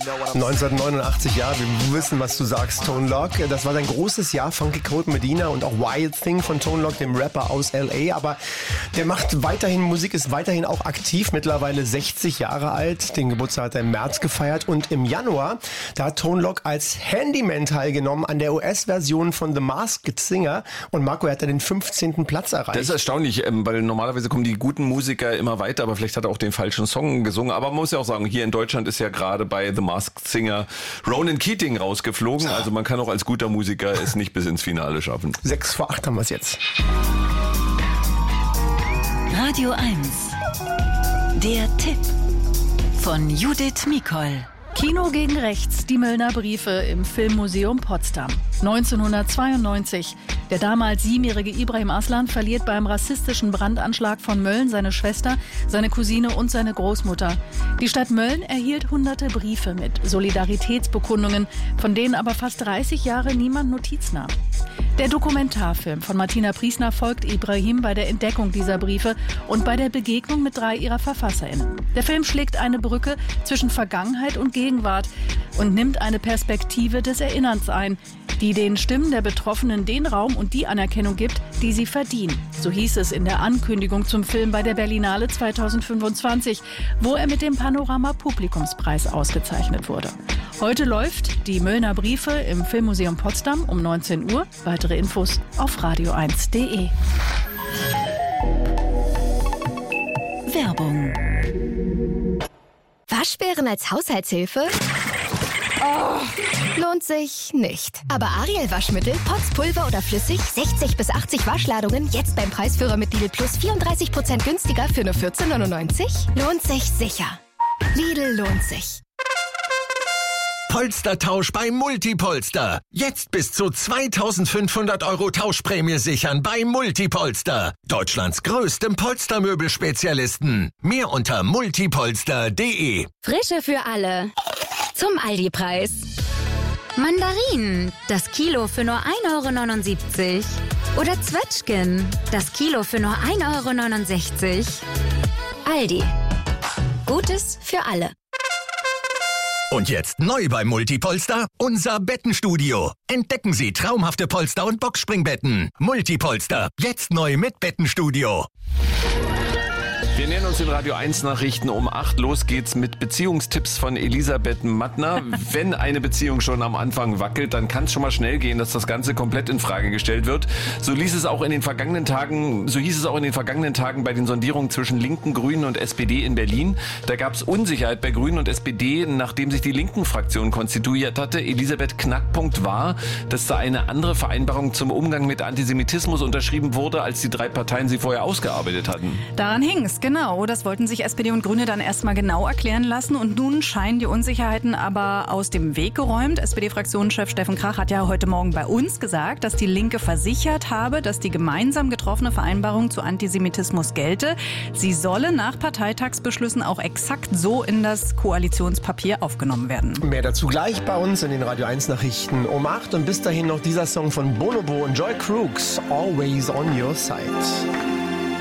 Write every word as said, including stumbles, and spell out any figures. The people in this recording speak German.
neunzehnhundertneunundachtzig, ja, wir wissen, was du sagst, Tone Loc. Das war sein großes Jahr, Funky Cold Medina und auch Wild Thing von Tone Loc, dem Rapper aus L A. Aber der macht weiterhin Musik, ist weiterhin auch aktiv, mittlerweile sechzig Jahre alt. Den Geburtstag hat er im März gefeiert und im Januar, da hat Tone Loc als Handyman teilgenommen an der U S-Version von The Masked Singer. Und Marco, er hat da den fünfzehnten Platz erreicht. Das ist erstaunlich, weil normalerweise kommen die guten Musiker immer weiter, aber vielleicht hat er auch den falschen Song gesungen. Aber man muss ja auch sagen, hier in Deutschland ist ja gerade bei The Masked Singer Ronan Keating rausgeflogen. Also man kann auch als guter Musiker es nicht bis ins Finale schaffen. Sechs vor acht haben wir es jetzt. Radio eins. Der Tipp von Judith Mikol. Kino gegen rechts, die Möllner Briefe im Filmmuseum Potsdam. neunzehnhundertzweiundneunzig. Der damals siebenjährige Ibrahim Aslan verliert beim rassistischen Brandanschlag von Mölln seine Schwester, seine Cousine und seine Großmutter. Die Stadt Mölln erhielt hunderte Briefe mit Solidaritätsbekundungen, von denen aber fast dreißig Jahre niemand Notiz nahm. Der Dokumentarfilm von Martina Priesner folgt Ibrahim bei der Entdeckung dieser Briefe und bei der Begegnung mit drei ihrer VerfasserInnen. Der Film schlägt eine Brücke zwischen Vergangenheit und Gegenwart und nimmt eine Perspektive des Erinnerns ein, die den Stimmen der Betroffenen den Raum und die Anerkennung gibt, die sie verdienen. So hieß es in der Ankündigung zum Film bei der Berlinale zweitausendfünfundzwanzig, wo er mit dem Panorama-Publikumspreis ausgezeichnet wurde. Heute läuft die Möllner Briefe im Filmmuseum Potsdam um neunzehn Uhr. Weitere Infos auf radio eins punkt de. Werbung. Waschbären als Haushaltshilfe? Oh, lohnt sich nicht. Aber Ariel Waschmittel, Pots, Pulver oder flüssig, sechzig bis achtzig Waschladungen, jetzt beim Preisführer mit Lidl Plus vierunddreißig Prozent günstiger für nur vierzehn neunundneunzig? Lohnt sich sicher. Lidl lohnt sich. Polstertausch bei Multipolster. Jetzt bis zu zweitausendfünfhundert Euro Tauschprämie sichern bei Multipolster. Deutschlands größtem Polstermöbelspezialisten. Mehr unter multipolster punkt de. Frische für alle. Zum Aldi-Preis. Mandarinen, das Kilo für nur ein Euro neunundsiebzig. Oder Zwetschgen, das Kilo für nur ein Euro neunundsechzig. Aldi. Gutes für alle. Und jetzt neu bei Multipolster, unser Bettenstudio. Entdecken Sie traumhafte Polster- und Boxspringbetten. Multipolster, jetzt neu mit Bettenstudio. Wir nähern uns den Radio eins Nachrichten um acht. Los geht's mit Beziehungstipps von Elisabeth Mattner. Wenn eine Beziehung schon am Anfang wackelt, dann kann es schon mal schnell gehen, dass das Ganze komplett in Frage gestellt wird. So ließ es auch in den vergangenen Tagen, so hieß es auch in den vergangenen Tagen bei den Sondierungen zwischen Linken, Grünen und S P D in Berlin. Da gab es Unsicherheit bei Grünen und S P D, nachdem sich die Linken-Fraktion konstituiert hatte. Elisabeth, Knackpunkt war, dass da eine andere Vereinbarung zum Umgang mit Antisemitismus unterschrieben wurde, als die drei Parteien sie vorher ausgearbeitet hatten. Daran hing es. Genau, das wollten sich S P D und Grüne dann erstmal genau erklären lassen und nun scheinen die Unsicherheiten aber aus dem Weg geräumt. S P D-Fraktionschef Steffen Krach hat ja heute Morgen bei uns gesagt, dass die Linke versichert habe, dass die gemeinsam getroffene Vereinbarung zu Antisemitismus gelte. Sie solle nach Parteitagsbeschlüssen auch exakt so in das Koalitionspapier aufgenommen werden. Mehr dazu gleich bei uns in den Radio eins Nachrichten um acht und bis dahin noch dieser Song von Bonobo und Joy Crooks, Always on Your Side.